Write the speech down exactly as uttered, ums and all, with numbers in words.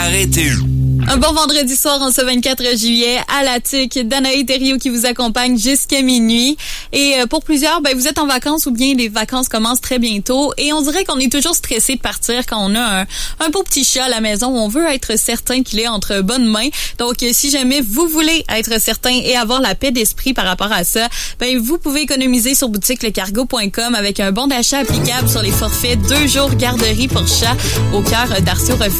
Arrêtez. Un bon vendredi soir en ce vingt-quatre juillet à la T I C. Danaï Thériault qui vous accompagne jusqu'à minuit. Et euh, pour plusieurs, ben vous êtes en vacances ou bien les vacances commencent très bientôt. Et on dirait qu'on est toujours stressé de partir quand on a un, un beau petit chat à la maison. On veut être certain qu'il est entre bonnes mains. Donc, euh, si jamais vous voulez être certain et avoir la paix d'esprit par rapport à ça, ben vous pouvez économiser sur boutique le cargo point com avec un bon d'achat applicable sur les forfaits deux jours garderie pour chat au cœur d'Artio Refuge.